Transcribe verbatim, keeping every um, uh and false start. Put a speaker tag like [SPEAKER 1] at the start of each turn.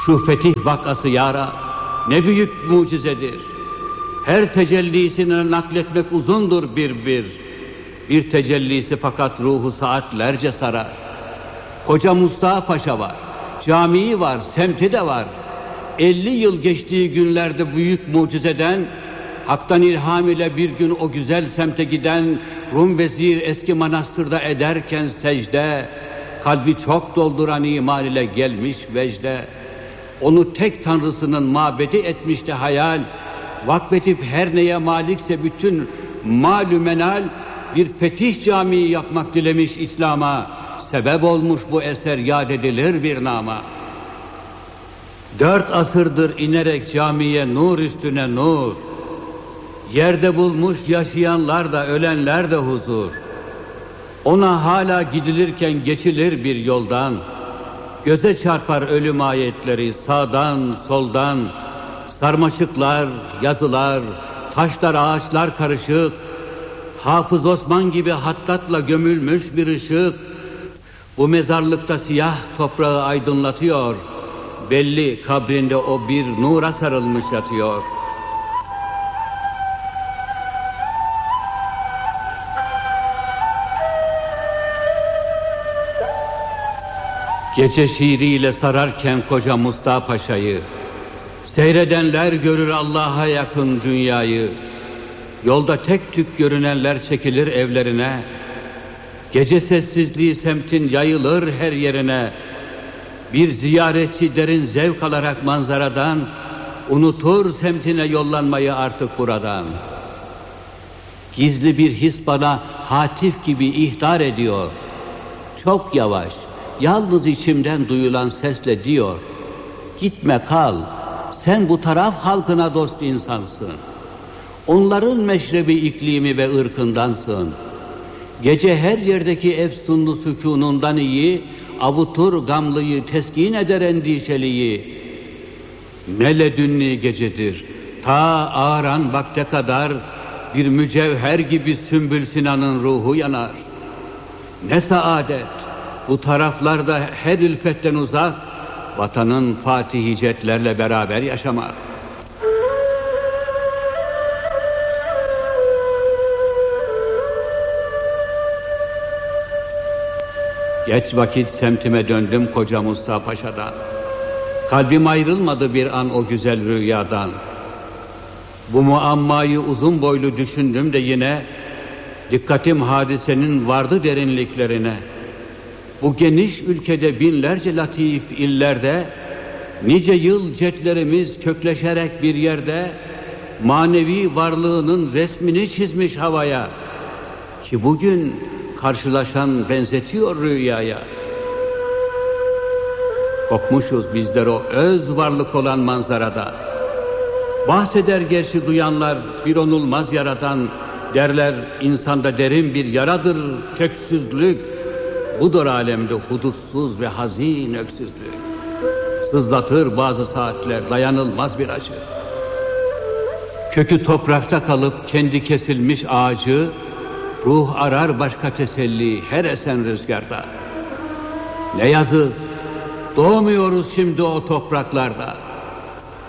[SPEAKER 1] Şu fetih vakası yara ne büyük mucizedir. Her tecellisini nakletmek uzundur bir bir. Bir tecellisi fakat ruhu saatlerce sarar. Koca Mustafa Paşa var, camii var, semti de var. elli yıl geçtiği günlerde büyük mucizeden, haktan ilham ile bir gün o güzel semte giden Rum vezir eski manastırda ederken secde, kalbi çok dolduran iman ile gelmiş vecde. Onu tek tanrısının mabedi etmişti hayal. Vakfedip her neye malikse bütün malü menal bir fetih camii yapmak dilemiş İslam'a. Sebep olmuş bu eser yad edilir bir nama. Dört asırdır inerek camiye nur üstüne nur. Yerde bulmuş yaşayanlar da ölenler de huzur. Ona hala gidilirken geçilir bir yoldan. Göze çarpar ölüm ayetleri sağdan soldan. Sarmaşıklar, yazılar, taşlar, ağaçlar karışık. Hafız Osman gibi hattatla gömülmüş bir ışık. Bu mezarlıkta siyah toprağı aydınlatıyor. Belli kabrinde o bir nura sarılmış yatıyor. Gece şiiriyle sararken koca Mustafa Paşa'yı, seyredenler görür Allah'a yakın dünyayı. Yolda tek tük görünenler çekilir evlerine. Gece sessizliği semtin yayılır her yerine. Bir ziyaretçi derin zevk alarak manzaradan unutur semtine yollanmayı artık buradan. Gizli bir his bana hatif gibi ihtar ediyor. Çok yavaş, yalnız içimden duyulan sesle diyor: gitme kal, sen bu taraf halkına dost insansın. Onların meşrebi iklimi ve ırkındansın. Gece her yerdeki efsunlu sükunundan iyi, avutur gamlıyı, teskin eder endişeliyi. Ne ledünni gecedir, ta ağaran vakte kadar bir mücevher gibi Sümbül Sinan'ın ruhu yanar. Ne saadet, bu taraflarda her ülfetten uzak, vatanın fatih hicetlerle beraber yaşamak. Geç vakit semtime döndüm koca Mustafa Paşa'dan. Kalbim ayrılmadı bir an o güzel rüyadan. Bu muammayı uzun boylu düşündüm de yine, dikkatim hadisenin vardı derinliklerine. Bu geniş ülkede binlerce latif illerde, nice yıl cetlerimiz kökleşerek bir yerde, manevi varlığının resmini çizmiş havaya. Ki bugün karşılaşan benzetiyor rüyaya. Kopmuşuz bizler o öz varlık olan manzarada. Bahseder gerçi duyanlar bir onulmaz yaradan. Derler insanda derin bir yaradır köksüzlük. Budur alemde hudutsuz ve hazin öksüzlük. Sızlatır bazı saatler dayanılmaz bir acı. Kökü toprakta kalıp kendi kesilmiş ağacı, ruh arar başka teselli her esen rüzgarda. Ne yazık, doğmuyoruz şimdi o topraklarda.